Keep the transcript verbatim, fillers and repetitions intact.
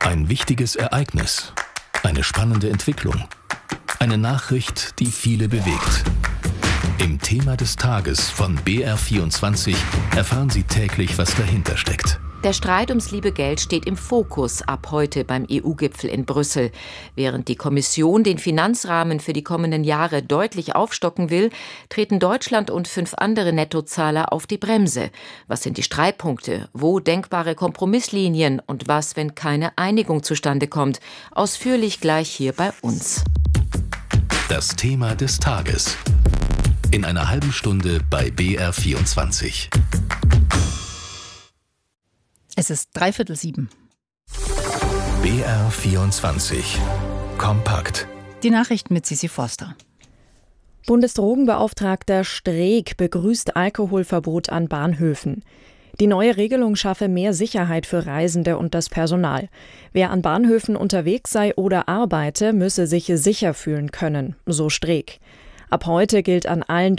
Ein wichtiges Ereignis, eine spannende Entwicklung, eine Nachricht, die viele bewegt. Im Thema des Tages von B R vierundzwanzig erfahren Sie täglich, was dahinter steckt. Der Streit ums liebe Geld steht im Fokus ab heute beim E U-Gipfel in Brüssel. Während die Kommission den Finanzrahmen für die kommenden Jahre deutlich aufstocken will, treten Deutschland und fünf andere Nettozahler auf die Bremse. Was sind die Streitpunkte? Wo denkbare Kompromisslinien? Und was, wenn keine Einigung zustande kommt? Ausführlich gleich hier bei uns. Das Thema des Tages. In einer halben Stunde bei B R vierundzwanzig. Es ist dreiviertel sieben. B R vierundzwanzig. Kompakt. Die Nachrichten mit Sissi Forster. Bundesdrogenbeauftragter Streeck begrüßt Alkoholverbot an Bahnhöfen. Die neue Regelung schaffe mehr Sicherheit für Reisende und das Personal. Wer an Bahnhöfen unterwegs sei oder arbeite, müsse sich sicher fühlen können, so Streeck. Ab heute gilt an allen